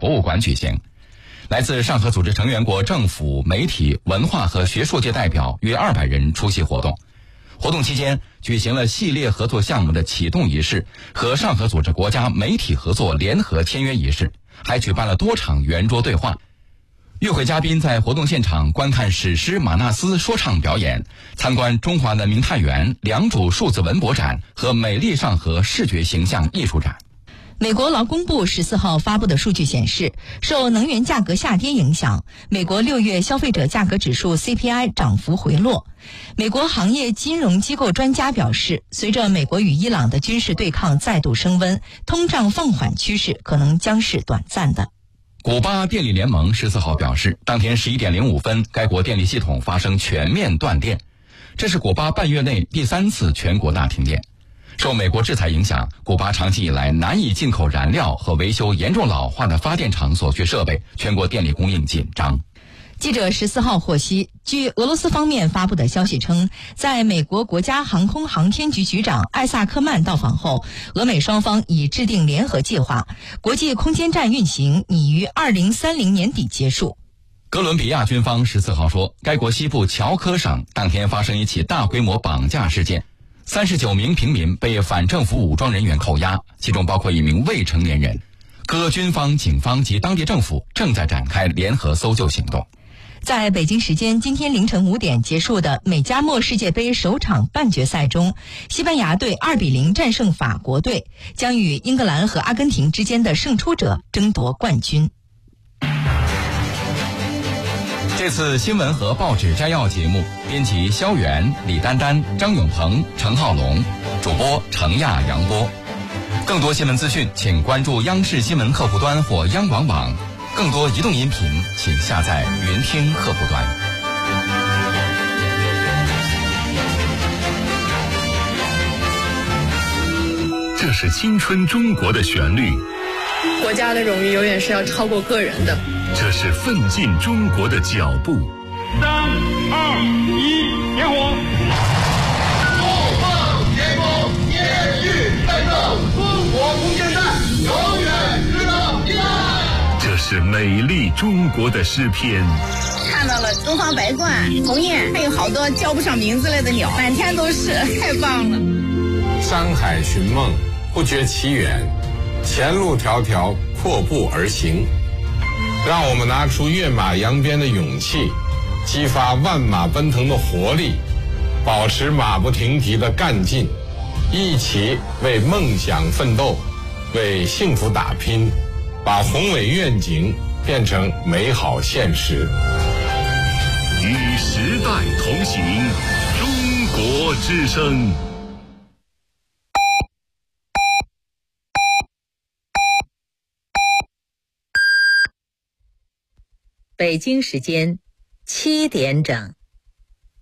博物馆举行。来自上合组织成员国政府、媒体、文化和学术界代表约200人出席活动。活动期间举行了系列合作项目的启动仪式和上合组织国家媒体合作联合签约仪式，还举办了多场圆桌对话。与会嘉宾在活动现场观看史诗《马纳斯》说唱表演，参观中华文明探园、良渚数字文博展和美丽上合视觉形象艺术展。 美国劳工部14号发布的数据显示，受能源价格下跌影响，美国6月消费者价格指数 CPI 涨幅回落。美国行业金融机构专家表示，随着美国与伊朗的军事对抗再度升温，通胀放缓趋势可能将是短暂的。 古巴电力联盟14号表示，当天11点05分，该国电力系统发生全面断电，这是古巴半月内第3次全国大停电。受美国制裁影响，古巴长期以来难以进口燃料和维修严重老化的发电厂所需设备，全国电力供应紧张。 记者14号获悉，据俄罗斯方面发布的消息称，在美国国家航空航天局局长艾萨克曼到访后，俄美双方已制定联合计划，国际空间站运行拟于2030年底结束。 哥伦比亚军方14号说，该国西部乔科省当天发生一起大规模绑架事件，39名平民被反政府武装人员扣押，其中包括一名未成年人。各军方、警方及当地政府正在展开联合搜救行动。 在北京时间今天凌晨5点结束的美加墨世界杯首场半决赛中，西班牙队2-0战胜法国队，将与英格兰和阿根廷之间的胜出者争夺冠军。 这次新闻和报纸摘要节目，编辑肖元、李丹丹、张永鹏、程浩龙，主播程亚、杨波。更多新闻资讯，请关注央视新闻客户端或央广网。更多移动音频，请下载云听客户端。 这是青春中国的旋律， 国家的荣誉永远是要超过个人的。 这是奋进中国的脚步。3、 2、1，点火！怒放天空，延续战斗，中国空间站永远值得期待。 这是美丽中国的诗篇。 看到了东方白鹳、鸿雁，还有好多叫不上名字来的鸟，满天都是，太棒了。 山海寻梦，不觉其远，前路迢迢，阔步而行。让我们拿出跃马扬鞭的勇气，激发万马奔腾的活力，保持马不停蹄的干劲，一起为梦想奋斗，为幸福打拼，把宏伟愿景变成美好现实。 与时代同行，中国之声。 北京时间7点整。